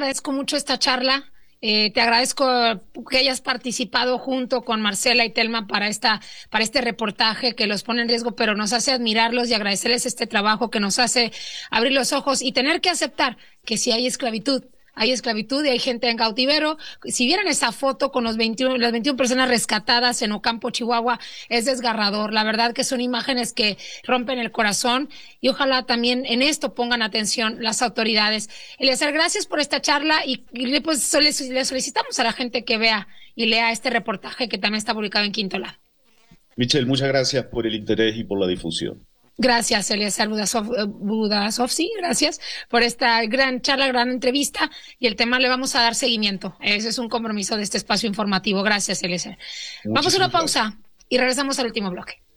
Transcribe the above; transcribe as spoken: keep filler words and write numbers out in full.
agradezco mucho esta charla. Eh, te agradezco que hayas participado junto con Marcela y Telma para esta, para este reportaje que los pone en riesgo, pero nos hace admirarlos y agradecerles este trabajo que nos hace abrir los ojos y tener que aceptar que si hay esclavitud, hay esclavitud y hay gente en cautiverio. Si vieran esa foto con los veintiuno, las veintiuna personas rescatadas en Ocampo, Chihuahua, es desgarrador. La verdad que son imágenes que rompen el corazón y ojalá también en esto pongan atención las autoridades. Eliezer, gracias por esta charla y, y pues le solicitamos a la gente que vea y lea este reportaje que también está publicado en Quinto Lado. Michelle, muchas gracias por el interés y por la difusión. Gracias, Eliezer Budasov, sí, gracias por esta gran charla, gran entrevista y el tema le vamos a dar seguimiento. Ese es un compromiso de este espacio informativo. Gracias, Eliezer. Vamos a una pausa y regresamos al último bloque.